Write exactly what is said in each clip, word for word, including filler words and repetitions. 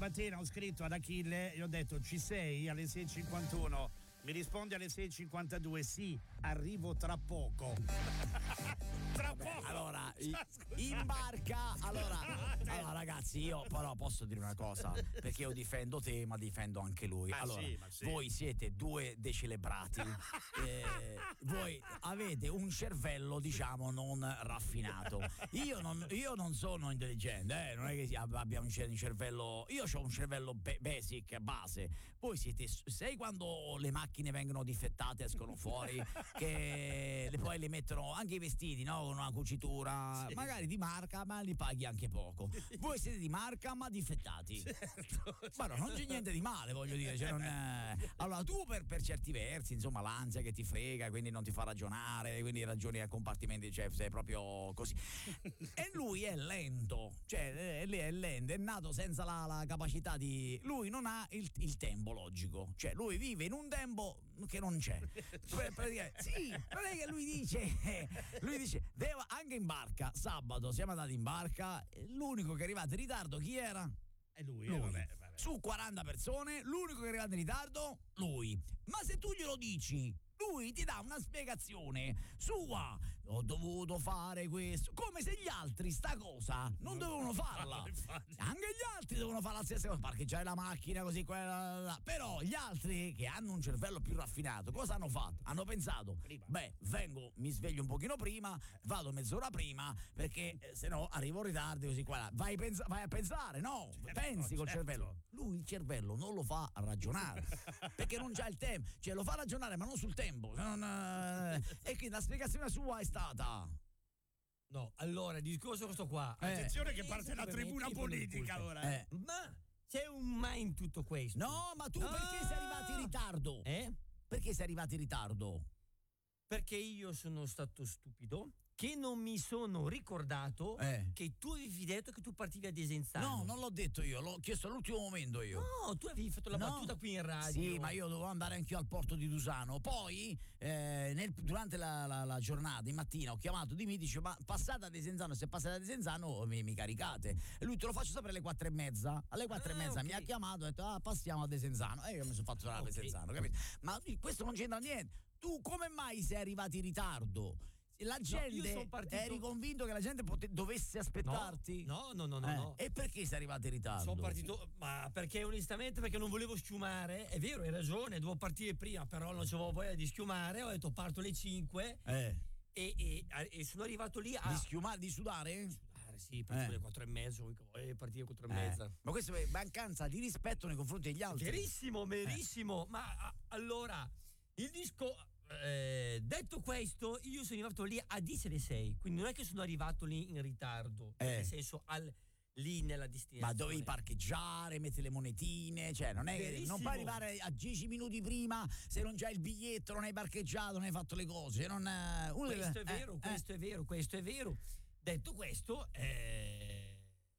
stamattina ho scritto ad Achille e ho detto ci sei alle sei e cinquantuno, mi rispondi alle sei e cinquantadue, sì, arrivo tra poco. Tra Vabbè, poco. allora, in barca, allora, allora ragazzi, io però posso dire una cosa, perché io difendo te, ma difendo anche lui. Ma allora, sì, ma sì. voi siete due decelebrati, eh, voi avete un cervello, diciamo, non raffinato. Io non, io non sono intelligente, eh, non è che abbia un cervello, io ho un cervello be- basic, base. Voi siete, sai quando le macchine vengono difettate, escono fuori, che le, poi le mettono anche i vestiti, no? Con una cucitura, sì, magari di marca, ma li paghi anche poco. Voi siete di marca, ma difettati. Certo, ma no, non c'è niente di male, voglio dire. Cioè non è... Allora, tu per, per certi versi, insomma, l'ansia che ti frega, quindi non ti fa ragionare, quindi ragioni a compartimenti, cioè sei proprio così. E lui è lento, cioè è, è lento, è nato senza la, la capacità di. Lui non ha il, il tempo logico, cioè lui vive in un tempo che non c'è. Sì, non è che lui dice, lui dice. Devo, anche in barca, sabato siamo andati in barca, l'unico che è arrivato in ritardo chi era? È lui, lui. Eh, vabbè, vabbè. Su quaranta persone, l'unico che è arrivato in ritardo? Lui. Ma se tu glielo dici, lui ti dà una spiegazione sua. Ho dovuto fare questo, come se gli altri sta cosa non dovevano farla. Anche gli altri devono fare la stessa cosa, parcheggiare la macchina così, quella, là. Però gli altri che hanno un cervello più raffinato cosa hanno fatto? Hanno pensato, prima. beh, vengo, mi sveglio un pochino prima, vado mezz'ora prima perché eh, se no arrivo in ritardo così qua. Vai, pensa- vai a pensare, no? Certo, Pensi col certo. cervello. Lui il cervello non lo fa ragionare perché non c'ha il tempo, cioè lo fa ragionare ma non sul tempo. Non, eh, e quindi la spiegazione sua è stata. No, allora il discorso è questo qua. Eh. Attenzione che parte la tribuna politica ora. Eh. Ma c'è un ma in tutto questo. No, ma tu Ah. perché sei arrivato in ritardo? Eh? Perché sei arrivato in ritardo? Perché io sono stato stupido che non mi sono ricordato Eh. che tu avevi detto che tu partivi a Desenzano. No, non l'ho detto io, l'ho chiesto all'ultimo momento io. No, tu avevi fatto la No. battuta qui in radio. Sì, ma io dovevo andare anch'io al porto di Dusano. Poi, eh, nel- durante la, la, la giornata, di mattina, ho chiamato di me, dice, ma passate a Desenzano, se passate a Desenzano mi, mi caricate. E lui te lo faccio sapere alle quattro e mezza. Alle quattro Ah, e mezza ok. mi ha chiamato e ha detto, ah, passiamo a Desenzano. E io mi sono fatto tornare Ok. a Desenzano, capito? Ma questo non c'entra niente. Tu come mai sei arrivato in ritardo? La gente, io son partito- eri convinto che la gente pote- dovesse aspettarti? No, no, no, no, Eh, no. E perché sei arrivato in ritardo? Sono partito, ma perché onestamente perché non volevo schiumare, è vero, hai ragione, dovevo partire prima, però non c'avevo voglia di schiumare, ho detto parto alle cinque Eh. e, e, e sono arrivato lì a... Di schiumare, di sudare? Ah, sì, partivo Eh. alle quattro e mezzo, e partivo alle quattro e Eh. mezza. Ma questo è mancanza di rispetto nei confronti degli altri. Verissimo, verissimo, ma a- allora, il disco... eh, detto questo, io sono arrivato lì a dieci alle sei, quindi non è che sono arrivato lì in ritardo, Eh. nel senso al, lì nella destinazione. Ma dovevi parcheggiare, mettere le monetine, cioè non è che Verissimo. non puoi arrivare a dieci minuti prima se non c'hai il biglietto, non hai parcheggiato, non hai fatto le cose. Non, eh, uno Questo deve- è vero, eh, questo eh. è vero, questo è vero. Detto questo, eh,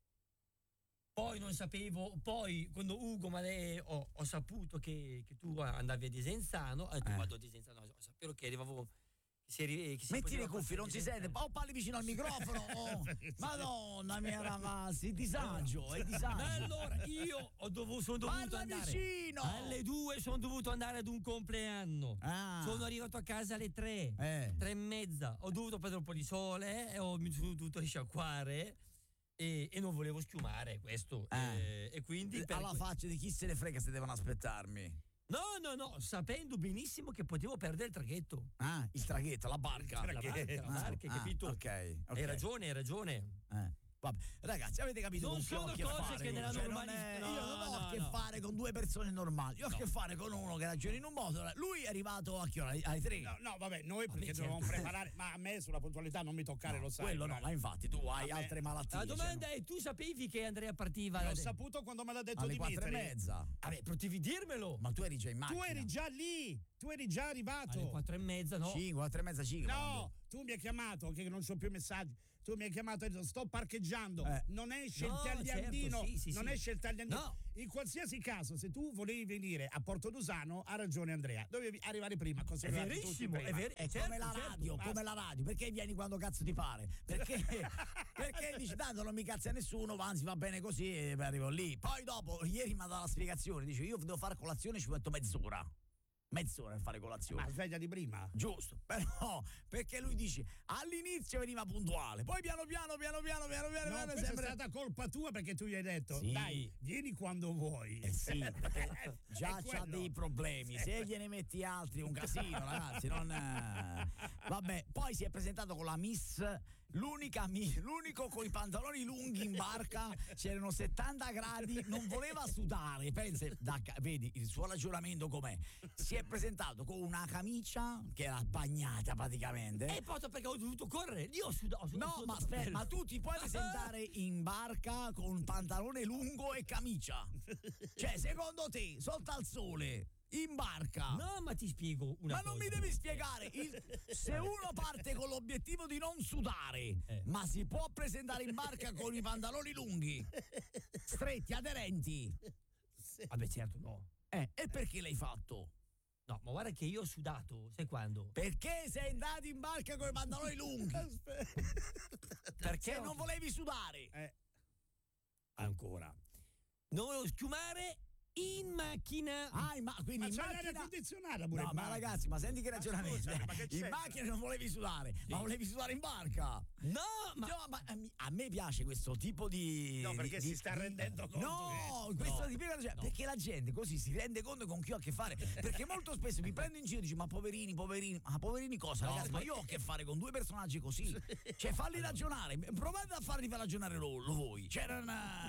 poi non sapevo, poi quando Ugo ma lei, ho, ho saputo che, che tu andavi a Desenzano, ho detto Eh. vado a Desenzano, ho sapevo che arrivavo, che si, arri- che si Metti poteva le cuffie, passare non a si sente. Desenzano. Oh, parli vicino al microfono. Oh. Madonna mia ragazzi, disagio, è disagio. Ma allora io ho dovuto, sono dovuto Parla andare vicino! alle due, sono dovuto andare ad un compleanno. Ah. Sono arrivato a casa alle tre, Eh. tre e mezza. Ho dovuto prendere un po' di sole, e ho, mi sono dovuto risciacquare e, e non volevo schiumare questo. Eh. Eh, e quindi per Alla que- faccia di chi se ne frega se devono aspettarmi. No, no, no, sapendo benissimo che potevo perdere il traghetto. Ah, il traghetto, la barca. La barca, la barca, Ah, capito? ok, ok. Hai ragione, hai ragione. Eh. Vabbè, ragazzi, avete capito Non con chi ho sono a che cose fare? che nella Cioè, non normalità- è- no, io non ho no, a che no. fare con due persone normali. Io ho a che fare con uno che ragiona in un modo. Lui è arrivato a che ora? Alle tre. No, no, vabbè, noi perché certo. dovevamo preparare, ma a me sulla puntualità non mi toccare, No, lo sai. quello no, Bravo. ma infatti tu hai A me- altre malattie. La domanda cioè, è, tu sapevi che Andrea partiva? L'ho da- saputo quando me l'ha detto alle Dimitri. quattro e mezza. Vabbè, potevi dirmelo. Ma tu eri già in macchina. Tu eri già lì, tu eri già arrivato. Alle quattro e mezza, no? cinque, quattro e mezza, cinque. No, tu mi hai chiamato che non so più messaggi. tu mi hai chiamato e hai detto sto parcheggiando, Eh. non esce No, il tagliandino, certo, sì, sì, non sì. esce il tagliandino. No. In qualsiasi caso, se tu volevi venire a Portodusano, ha ragione Andrea, dovevi arrivare prima, così È verissimo, è vero. È certo, come la certo. radio, come la radio, perché vieni quando cazzo ti pare? Perché, perché dici tanto non mi cazza nessuno, anzi va bene così e arrivo lì. Poi dopo, ieri mi ha dato la spiegazione, dice io devo fare colazione, ci metto mezz'ora. Mezz'ora per fare colazione. Ma sveglia di prima. Giusto, però perché lui dice all'inizio veniva puntuale, poi piano piano piano piano piano piano, No, piano questa sempre... è stata colpa tua perché tu gli hai detto Sì. dai, vieni quando vuoi. Eh sì, perché già È c'ha quello. dei problemi, se gliene metti altri un casino, ragazzi, non eh. Vabbè, poi si è presentato con la Miss, l'unica mi- l'unico con i pantaloni lunghi in barca, c'erano settanta gradi, non voleva sudare, pensa, da ca- vedi il suo ragionamento com'è. Si è presentato con una camicia che era bagnata praticamente. E poi perché ho dovuto correre, io ho sudato. ho No, sudato- ma aspetta, ma tu ti puoi presentare in barca con pantalone lungo e camicia? Cioè, secondo te, sotto al sole, in barca? No, ma ti spiego una Ma cosa. non mi devi spiegare, il- se uno parte con l'obiettivo di non sudare, Eh. ma si può presentare in barca con i pantaloni lunghi, stretti, aderenti, Vabbè, certo, no. eh, e perché l'hai fatto? No, ma guarda che io ho sudato, sai quando? Perché sei andato in barca con i pantaloni lunghi? Perché non volevi sudare? Eh, Ancora. Non volevo schiumare in macchina. Ah, ma quindi ma in c'è l'aria macchina... condizionata pure No, in ma barca. ragazzi, ma senti che ragionamento. scusa, ma che In c'entra? macchina non volevi sudare, ma volevi sudare in barca. No, ma No, ma a mi- a me piace questo tipo di. No, perché di- si sta di- rendendo conto No, che- questo No, ti spiego, cioè, no. perché la gente così si rende conto con chi ho a che fare. Perché molto spesso mi prendo in giro e dici: ma poverini, poverini, ma poverini cosa? No, Ragazzi, ma ma- io ho a che fare con due personaggi così. Cioè, falli ragionare, provate a farli far ragionare lo, lo voi. Cioè, non,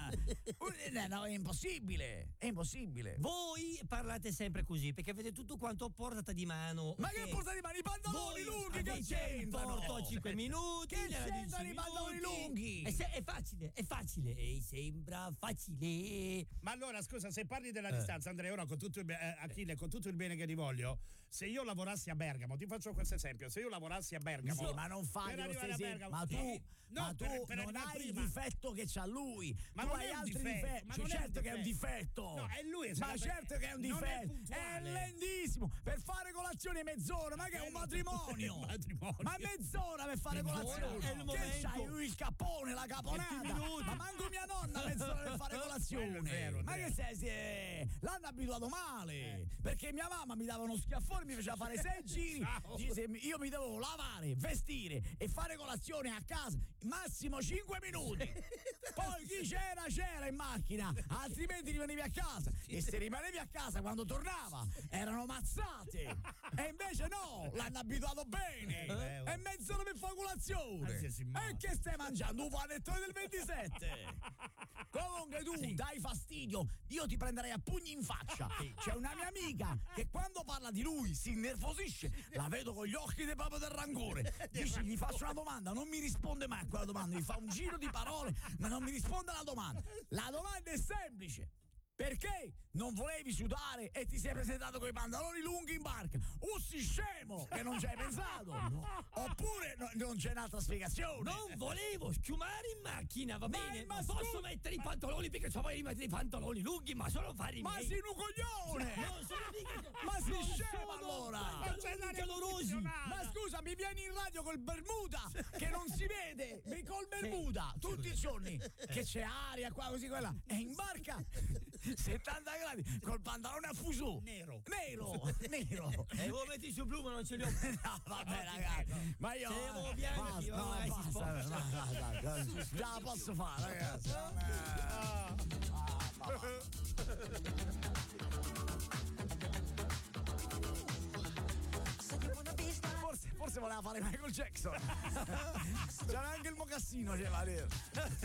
eh, no, è impossibile, è impossibile. voi parlate sempre così perché avete tutto quanto a portata di mano. Ma ok? che porta di mano? I pantaloni Voi lunghi che avete in c'entrano? porto cinque minuti. Che gliela dici c'entrano i pantaloni minuti. lunghi? È, se- è facile, è facile. E sembra facile. Ma allora scusa, se parli della distanza, Andrea, ora con tutto il be- eh, Achille, con tutto il bene che ti voglio, se io lavorassi a Bergamo, ti faccio questo esempio, se io lavorassi a Bergamo, Sì, ma non fai per lo arrivare a stesso Bergamo, ma tu, eh, no, ma tu per- per non arrivare hai prima. il difetto che c'ha lui, Ma tu non hai è un altri difetto, difetti. ma Cioè, non è un certo che è un difetto. difetto, No, è lui, ma sarebbe- certo che è un non è difetto, è, puntuale. lentissimo per fare colazione mezz'ora, ma che è un matrimonio, Matrimonio. ma mezz'ora per fare Mezz'ora colazione, è il che momento. c'hai il cappone, la caponata, minuti. ma manco mia nonna mezz'ora per fare colazione, Quello è vero, ma Andrea. che sei, sei- l'hanno abituato male, perché mia mamma mi dava uno schiaffone, mi faceva fare sei giri, Ciao. dice, io mi dovevo lavare, vestire e fare colazione a casa massimo cinque minuti. Poi chi c'era c'era in macchina, altrimenti rimanivi a casa, e se rimanevi a casa quando tornava erano mazzate, e invece no, l'hanno abituato bene, Eh, eh, e mezz'ora per fare colazione. Eh, sì, sì, ma- E che stai mangiando? Un panettone del ventisette? Comunque tu dai fastidio, io ti prenderei a pugni in faccia. C'è una mia amica che quando parla di lui si innervosisce, la vedo con gli occhi de proprio del rancore. Dici, gli faccio una domanda, non mi risponde mai a quella domanda, mi fa un giro di parole, ma non mi risponde alla domanda. La domanda è semplice. Perché non volevi sudare e ti sei presentato con i pantaloni lunghi in barca? Ussi scemo che non ci hai pensato? Oppure no- non c'è un'altra spiegazione? Non volevo schiumare in macchina, va Ma- bene? ma Ma, scu- posso mettere i pantaloni perché so volevi mettere i pantaloni lunghi, ma solo fare i Ma miei. sei un coglione! Non sono mica. Ma sei non scemo sono allora! pantaloni c'è l'aria calorosi. condizionata. Ma scusa, mi vieni in radio col Bermuda che non si vede, mi col Bermuda tutti i giorni che c'è aria qua così quella, e in barca settanta gradi col pantalone a fuso Nero. nero nero. E voi metti su blu, ma non ce li ho. No, vabbè ragazzi, ma io Se avevo bianchi, basta, ma no, ormai si basta, sposta. basta, basta, basta, ce la posso fare ragazzi. Forse, forse voleva fare Michael Jackson. C'era anche il mocassino, c'era lì.